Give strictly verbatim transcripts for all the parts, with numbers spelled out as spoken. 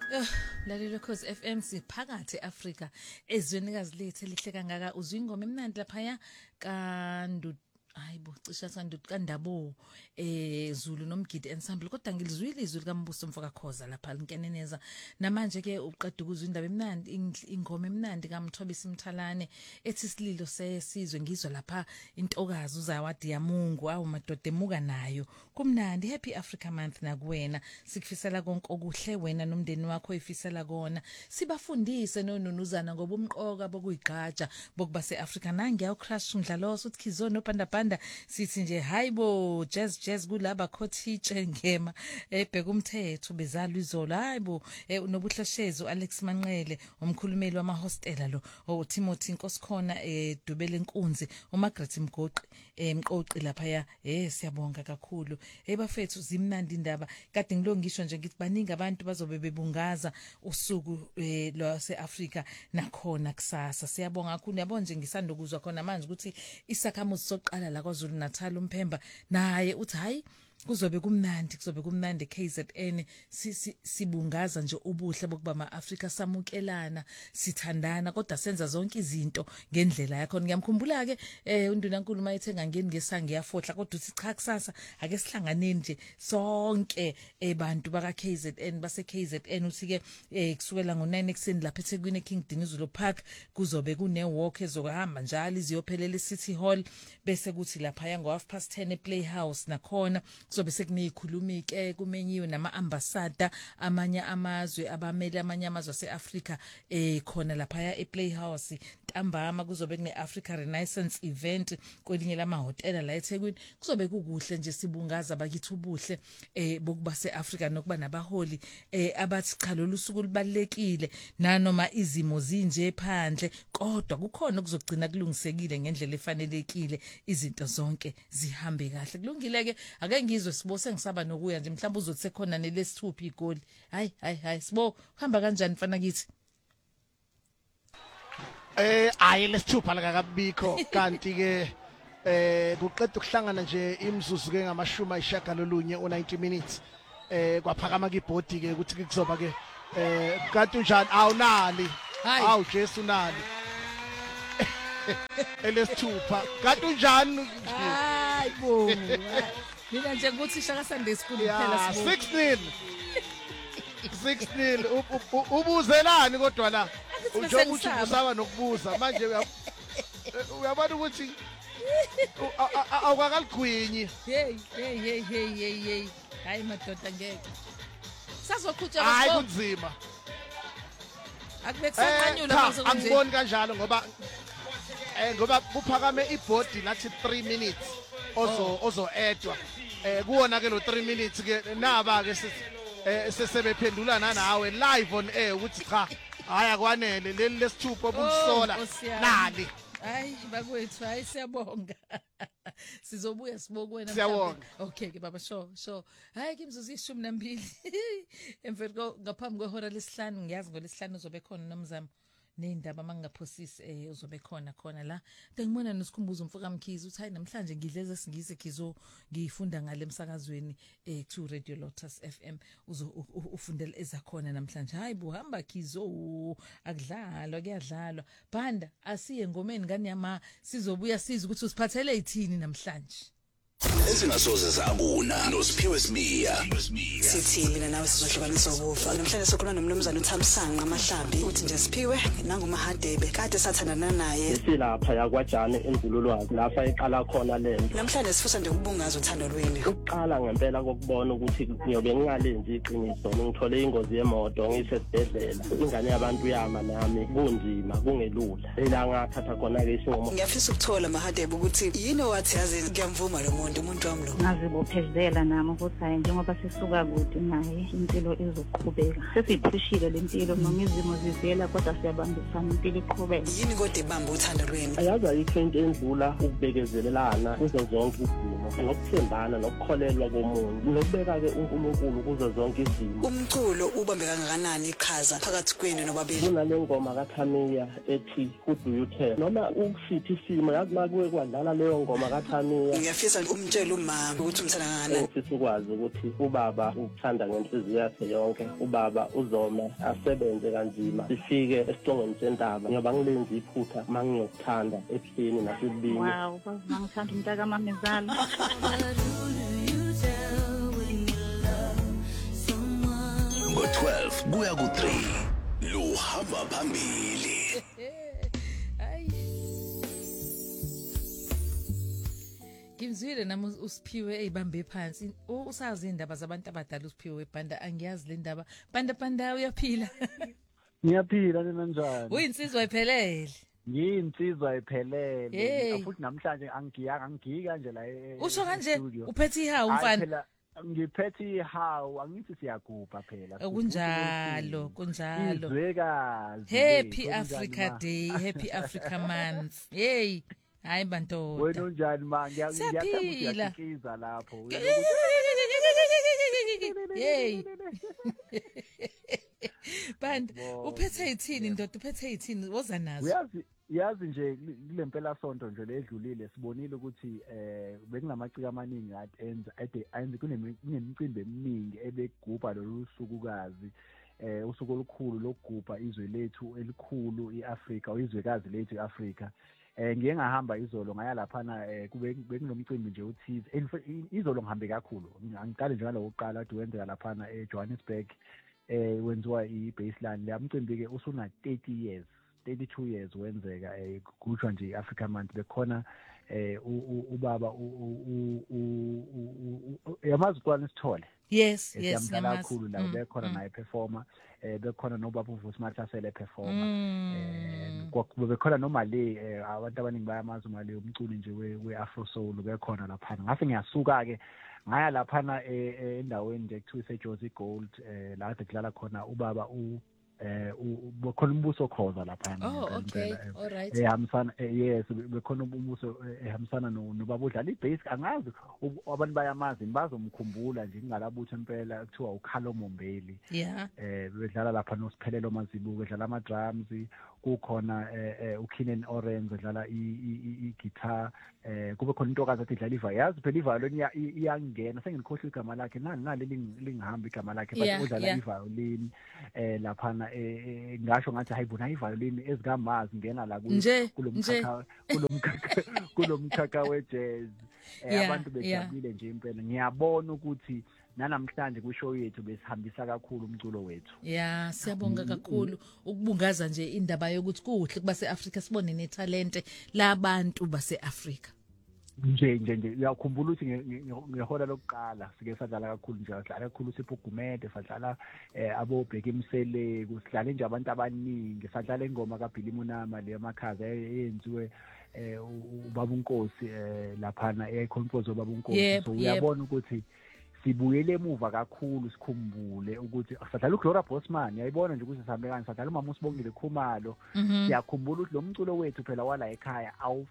Lalelo Khosi F M siphakathi eAfrika ezwenikazi lethu elihle kangaka uzwe ingoma emnandi lapha kandu hayibo cisha sandu kandabo eh Zulu nomgidi ensemble kodwa ngilizwile izwi likaMbuso Mfokakhoza lapha linkeneneza namanje ke uqeda ukuzwa indaba emnandi ingoma emnandi kaMthobisi Mthalane ethi sililo sesizwe ngizwe lapha intokazi uzawadi yamungu awu madoda emuka nayo kumnandi happy Africa month nakuwena sikufisela konke okuhle wena nomndeni wakho ifisela kona sibafundise nonunuzana ngoba umqoka bokuyigqaja bokuba seAfrica nangi yaw crush umdlalo uthi Khizo no Panda Panda sithi nje hayibo jazz jazz kulaba khothiche ngema ebheka umthetho bezalwa izolo hayibo nobuhloshezo Alex Manqele umkhulumeli wama hostela lo uTimothy Nkosikhona edubele inkunzi uMargaret Mgoqi emqoqi lapha ya eh siyabonga kakhulu ebafethu zimnandi indaba kade ngilongisho nje ngithi baningi abantu bazobe bebungaza usuku lwaseAfrika nakhona kusasa siyabonga kakhulu yabona nje ngisanda ukuzwa khona manje ukuthi isakhamuzi soqala la kwaZulu Natal uMphemba naye uthi hayi kuzobe kumnandi kuzobe kumnandi K Z N sibungaza nje ubuhle bokuba maAfrika samukelana sithandana kodwa senza zonke izinto ngendlela yakho ngiyamkhumbula ke eh undunankulu mayithenga ngeni ngesanga yafohla kodwa uthi cha kusasa ake sihlanganeni nje sonke ebantu baka K Z N base K Z N uthi ke kusukela ngo nine ekseni lapha eThekwini King Dinizulu Park kuzobe kune walk ezokuhamba njalo iziyophelela eCity Hall bese kuthi lapha ya ngo half past ten ePlayhouse nakhona kuzobe sekuneyikhulumi ke kumenyiwe nama ambassador amanye amazwe abamele amanye amazwe aseAfrika eh khona lapha ya ePlayhouse ntambama kuzobe kune Africa Renaissance event kwelinye lamahotela la eThekwini kuzobe kukuhle nje sibungaza bakithi ubuhle eh bokuba seAfrika nokuba nabaholi eh abathi cha lolu suku libalekile nanoma izimo zinje phandle kodwa kukhona kuzogcina kulungisekile ngendlela efanelekile izinto zonke zihambe kahle kulungile ke ake ngizwe sibo sengisaba nokuya nje mhlawumbe uzothi sekhona nelesithupha igoli hayi hayi hayi sibo uhamba kanjani mfana kithi eh ayi lesithupha la kakabikho kanti ke eh kuqeda ukuhlangana nje imzuzu ke ngamashumi ayishagalolunye u ninety minutes eh kwaphakama ke ibhodi ke ukuthi kuzoba ke eh kanti unjani awunali awu Jesu nali elesithupha kanti unjani hayibo mina nje ukuthi shaka Sunday school kuphela sibo six nil six nil ubuzelani kodwa la ujobe uthi usaba nokubuza manje uyabona ukuthi awukaligwinyi hey hey hey hey hey hey hayi madoda ngeke sazokhutshwa hayi kunzima akubekusaqanyula manje angiboni kanjalo ngoba eh ngoba kuphakame ibhodi lathi three minutes ozo ozo edwa eh kuona ke lo three minutes ke naba ke sesebephendulana nawe live on air ukuthi cha haya kwanele leli lesithupha obusola nali hayi bakwethu hayi siyabonga sizobuya sibokwena siyabonga okay ke baba sho sho hayi ke imzuzu ishumi nambili emvelo ngaphambi kwehora lesihlanu ngiyazi ngolesihlanu uzobe khona nomzamo nendaba mangaphosisi eh uzobe khona khona la ngibona nesikhumbuzo umfoka Mkhize uthi hayi namhlanje ngidleze singise Khizo ngifunda ngale emsakazweni eh ku Radio Lotus F M ufundela ezakhona namhlanje hayi buhamba Khizo akudlalwa kuyadlalwa Banda asiye ngomeni ngani yama sizobuya siza ukuthi usiphathele yithini namhlanje ezingasoze zakuna noSiphiwe Smiya sithi mina nawe sizohlukanisa ukufa namhlanje sokhona nomnumzana uThamsanqa amaHlambi uthi nje Siphiwe nangumahadebe kade sathandana naye silapha yakwaJane endlululwazi lapha eqala khona lento namhlanje sifusa nje ukubungaza uthando lweni uqala ngempela kokubona ukuthi ngiyobe ngingalenzi iqiniso ngithole ingozi yemoto ngisesibhedlela ingane yabantu yama nami kunzima kungelula ela ngathatha khona ke isinqumo ngiyafisa ukuthola mahadebe ukuthi yini wathi yazi ngiyamvuma lo muntu umuntu wami lo ngazibophezela nami ukuthi hayi njengoba sisuka kude naye impilo izoqhubeka sesiphushile lempilo noma izimo zivela kodwa siyabambisana impilo iqhubeka yini kodwa ibamba uthando lweni ayazi ayikho into endlula ukubekezelelana kuzo zonke izimo nokuthembana nokukholelwa komuntu nokubeka-ke uNkulunkulu kuzo zonke izimo. Umculo ubambe kangakanani iqhaza phakathi kwenu nobabili? Kunale ngoma kaThamiya ethi Who Do You Tell? Noma ukusiphi isimo yazi makuwe kwadlala leyo ngoma kaThamiya. Ngiyafisa umtshele umama ukuthi umthanda kangakanani. Ngifisa ukwazi ukuthi ubaba ukuthanda ngenhliziyo yakhe yonke. Ubaba uzoma asebenze kanzima sifike esiqongweni sentaba ngoba ngilenza iphutha mangiyokuthanda ebuhleni nasebubini. Wow, ngithanda umntaka mamezala. Ngo twelve kuya ku three luhamba phambili. Hayi. Ngimzwile nami uSiphiwe eyibambe phansi. Usazi indaba zabantu abadala uSiphiwe eBhanda angiyazi le ndaba. Banda banda uyaphila. Ngiyaphila nina njani? Uyinsizwa iphelele. Ngiyinsizwa iphelele. Hey. Futhi namhlanje angiyaka angiyika nje la e. Usho kanje uphethe ihawu mfana. Ngiphethe ihawu angithi siyagubha phela. Kunjalo, kunjalo. Izwekazi. Happy Africa Day, Happy Africa Month. Hey, hayi bantoda. Wena unjani ma? Ngiyathanda ukuthi uyakikiza lapho. Hey. Band uphethe ithini ndoda uphethe ithini woza nazo? Uyazi yazi nje kulempela sonto nje ledlulile sibonile ukuthi eh bekunamaciko amaningi ade enza ade enza kunemicimbi eminingi ebegubha lolu sukukazi eh usuku olukhulu lokugubha izwe lethu elikhulu iAfrika izwekazi lethu iAfrika. Eh ngiye ngahamba izolo ngaya lapha na kube bekunomcimbi nje uthize izolo ngihambe kakhulu angiqale nje ngalokuqala ade wenzeka lapha na eJohannesburg eh wenziwa iBaseline le mcimbi ke usuna thirty years thirty-two years wenzeka eh kuthwa nje iAfrica Month bekhona eh ubaba yamazi kwana sithole. Yes, yes, yamazi kakhulu la bekhona naye performer eh bekhona nobaba uVusimathi sele performer eh bekhona nomali abantu abaningi bayamazi umali umculi nje weAfro Soul bekhona lapha ngase ngiyasuka ke ngaya lapha na endaweni nje kuthiwa iseJozi Gold eh la kudlala khona ubaba u eh bekhona umbuso khoza lapha oh okay all right ehambisana yes bekhona umbuso ehambisana nobaba udlala ibase angazi abantu bayamazi bazomkhumbula nje ngingalabutho impela kuthiwa uKhalo Mombeli yeah eh bedlala lapha noSiphelelo Mazibuko edlala ama drums kukhona eh uKenan Orange edlala i-guitar eh kube khona intokazi ethi idlala iva yazi phela iviolin iyangena sengikhohle igama lakhe nani nali lingihamba igama lakhe but udlala iviolin eh lapha eh ngasho ngathi hayibona iviolin ezikamazi ngena la kulomkhakha kulomkhakha kulomkhakha wejazz abantu bejabule nje impela ngiyabona ukuthi nanamhlanje kushow yethu besihambisa kakhulu umculo wethu. Yeah, siyabonga kakhulu ukubungaza nje indaba yokuthi kuhle kuba seAfrika sibone netalente labantu baseAfrika. Nje nje nje uyakhumbula ukuthi ngehola lokuqala sike sadlala kakhulu nje sadlala kakhulu siphugumede sadlala abo Bheki Msele kusidlala nje abantu abaningi sadlala ingoma kaBilly Munama le yamakhaza eyenziwe eh ubaba uNkosi lapha na eyicompose ubaba uNkosi so uyabona ukuthi sibuyele emuva kakhulu sikhumbule ukuthi sadlala uGloria Bosman yayibona nje ukuthi sihambe kanjani sadlala uMama uSibongile Khumalo siyakhumbula ukuthi lo mculo wethu phela wala ekhaya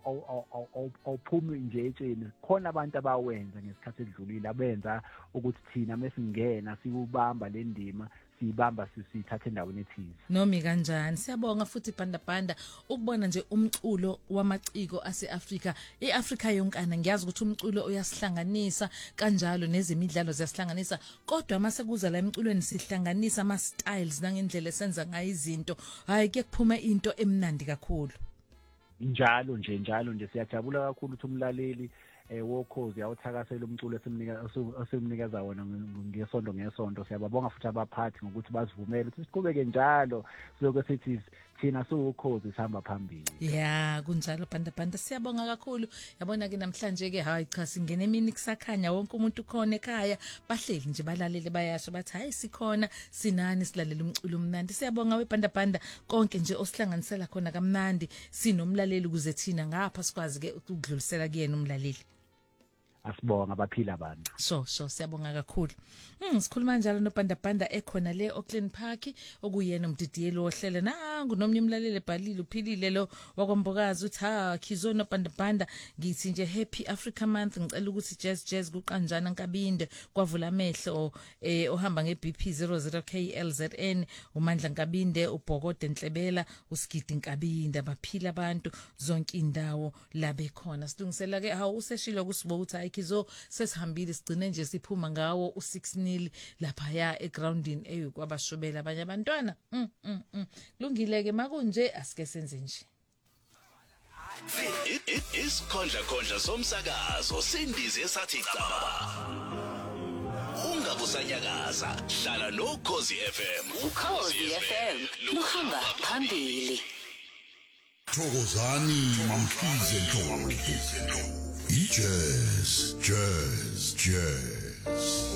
awuphumi nje etsheni khona abantu abawenza ngesikhathi edlulile abenza ukuthi thina mesingena sikubamba le ndima sibamba sisithatha endaweni ethize nomi kanjani siyabonga futhi banda banda ukubona nje umculo wamaciko aseAfrika eAfrika yonkana ngiyazi ukuthi umculo uyasihlanganisa kanjalo nezemidlalo ziyasihlanganisa kodwa mase kuza la emculweni sihlanganisa ama styles nangendlela esenza ngayo izinto hayi ke kuphuma into emnandi kakhulu njalo nje njalo nje siyajabula kakhulu ukuthi umlaleli eh wokhozi yawuthakasela umculo esimnika osemnikeza wona ngesonto ngesonto siyababonga futhi abaphathi ngokuthi basivumele ukuthi siqhubeke njalo siloke sithi thina siwukhozi sihamba phambili. Yeah kunjalo banda banda siyabonga kakhulu yabona ke namhlanje ke hayi cha singene emini kusakhanya wonke umuntu khona ekhaya bahleli nje balalele bayasho bathi hayi sikhona sinani silalela umculo omnandi siyabonga webanda banda konke nje osihlanganisela khona kamnandi sinomlaleli ukuze thina ngapha sikwazi ke ukudlulisela kuyena umlaleli. asibonga abaphila abantu. So so siyabonga kakhulu. Mm sikhuluma njalo noBanda Banda ekhona le Auckland Park okuyena umdidiyeli wohlele nangu nomnye umlaleli ebhalile uphilile lo wakwambokazi uthi ha Khizo noBanda Banda ngithi nje happy Africa month ngicela ukuthi jazz jazz kuqanjana Nkabinde kwavula amehlo eh ohamba ngeB P zero zero K L Z N uMandla Nkabinde uBhokode Nhlebela uSigidi Nkabinde abaphila abantu zonke indawo labe khona silungisela ke hawu useshilo kusibo uthi hayi Khizo sesihambile sigcine nje siphuma ngawo u six nil lapha ya egroundini eyikwabashobela abanye abantwana mm mm mm lungile ke makunje asike senze nje isikhondla khondla somsakazo sindize sathi caba ungabusanyakaza hlala no Khosi F M Ukhosi F M luhamba phambili. Thokozani Mamkhize Ntoni. Jazz, jazz, jazz.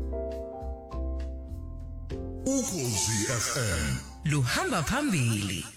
Ukhosi F M Luhamba phambili.